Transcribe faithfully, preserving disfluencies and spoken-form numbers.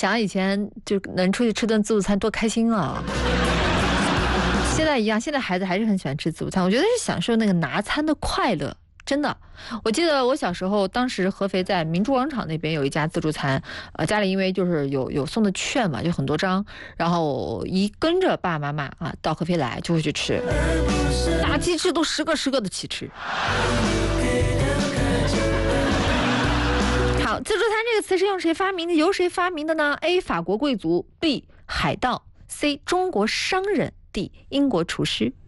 想以前就能出去吃顿自助餐多开心啊！现在一样，现在孩子还是很喜欢吃自助餐，我觉得是享受那个拿餐的快乐。真的，我记得我小时候，当时合肥在明珠广场那边有一家自助餐，呃，家里因为就是有有送的券嘛，就很多张，然后一跟着爸爸妈妈啊到合肥来就会去吃，大鸡翅都十个十个的起吃。好，自助餐这个词是用谁发明的？由谁发明的呢 ？A. 法国贵族 ，B. 海盗 ，C. 中国商人 ，D. 英国厨师。